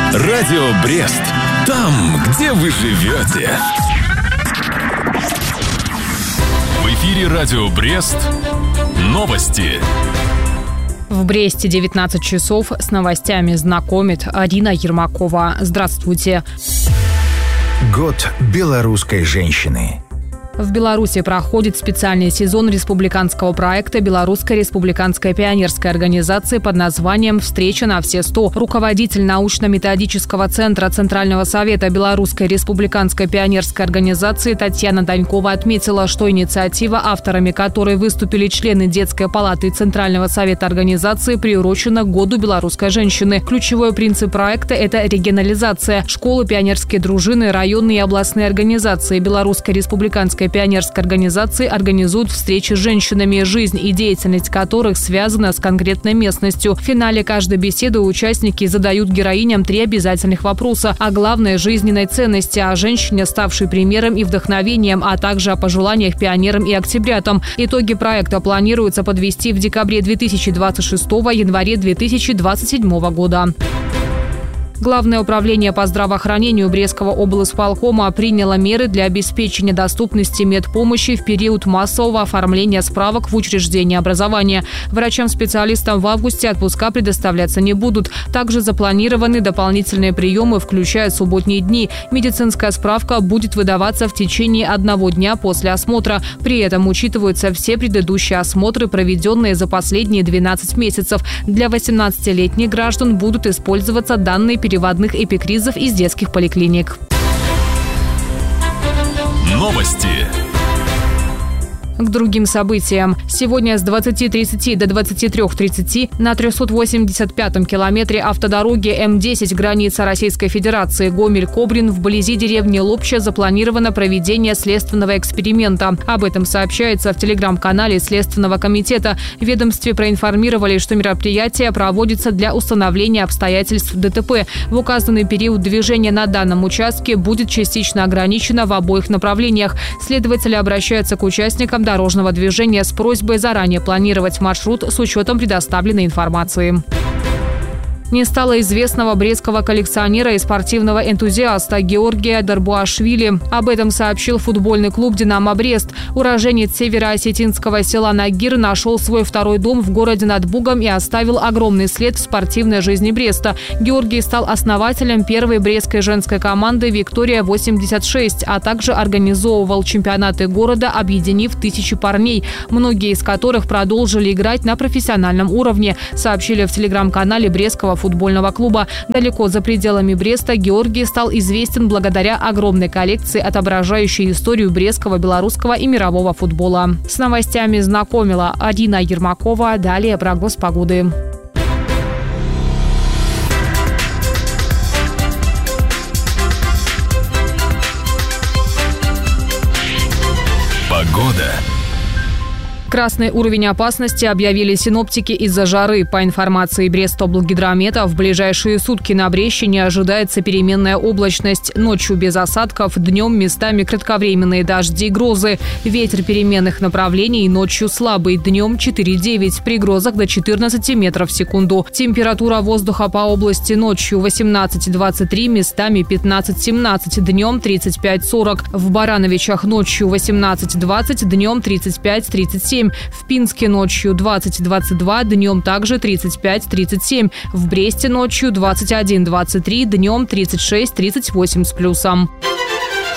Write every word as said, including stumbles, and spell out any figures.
Радио Брест. Там, где вы живете. В эфире Радио Брест. Новости. В Бресте девятнадцать часов. С новостями знакомит Арина Ермакова. Здравствуйте. Год белорусской женщины. В Беларуси проходит специальный сезон республиканского проекта Белорусской республиканской пионерской организации под названием «Встреча на все сто». Руководитель научно-методического центра Центрального совета Белорусской республиканской пионерской организации Татьяна Данькова отметила, что инициатива, авторами которой выступили члены Детской палаты Центрального совета организации, приурочена к Году белорусской женщины. Ключевой принцип проекта – это регионализация. Школы, пионерские дружины, районные и областные организации Белорусской республиканской пионерской организации организуют встречи с женщинами, жизнь и деятельность которых связана с конкретной местностью. В финале каждой беседы участники задают героиням три обязательных вопроса о главной жизненной ценности, о женщине, ставшей примером и вдохновением, а также о пожеланиях пионерам и октябрятам. Итоги проекта планируется подвести в декабре две тысячи двадцать шестого – январе две тысячи двадцать седьмого года. Главное управление по здравоохранению Брестского облисполкома приняло меры для обеспечения доступности медпомощи в период массового оформления справок в учреждении образования. Врачам-специалистам в августе отпуска предоставляться не будут. Также запланированы дополнительные приемы, включая субботние дни. Медицинская справка будет выдаваться в течение одного дня после осмотра. При этом учитываются все предыдущие осмотры, проведенные за последние двенадцать месяцев. Для восемнадцатилетних граждан будут использоваться данные переводных эпикризов из детских поликлиник. Новости. К другим событиям. Сегодня с двадцати тридцати до двадцати трёх тридцати на трёхсот восемьдесят пятом километре автодороги М десять граница Российской Федерации Гомель-Кобрин вблизи деревни Лобча запланировано проведение следственного эксперимента. Об этом сообщается в телеграм-канале Следственного комитета. В ведомстве проинформировали, что мероприятие проводится для установления обстоятельств ДТП. В указанный период движение на данном участке будет частично ограничено в обоих направлениях. Следователи обращаются к участникам дорожного движения с просьбой заранее планировать маршрут с учетом предоставленной информации. Не стало известного брестского коллекционера и спортивного энтузиаста Георгия Дарбуашвили. Об этом сообщил футбольный клуб «Динамо Брест». Уроженец североосетинского села Нагир нашел свой второй дом в городе над Бугом и оставил огромный след в спортивной жизни Бреста. Георгий стал основателем первой брестской женской команды «Виктория-восемьдесят шесть», а также организовывал чемпионаты города, объединив тысячи парней, многие из которых продолжили играть на профессиональном уровне, сообщили в телеграм-канале Брестского футбольного клуба. Далеко за пределами Бреста Георгий стал известен благодаря огромной коллекции, отображающей историю брестского, белорусского и мирового футбола. С новостями знакомила Арина Ермакова. Далее прогноз погоды. Погода. Красный уровень опасности объявили синоптики из-за жары. По информации Брестоблгидромета, в ближайшие сутки на Брещине ожидается переменная облачность. Ночью без осадков, днем местами кратковременные дожди и грозы. Ветер переменных направлений, ночью слабый, днем четыре-девять, при грозах до четырнадцати метров в секунду. Температура воздуха по области ночью восемнадцать-двадцать три, местами пятнадцать-семнадцать, днем тридцать пять-сорок. В Барановичах ночью восемнадцать-двадцать, днем тридцать пять-тридцать семь. В Пинске ночью двадцать-двадцать два, днем также тридцать пять-тридцать семь. В Бресте ночью двадцать один-двадцать три, днем тридцать шесть-тридцать восемь с плюсом.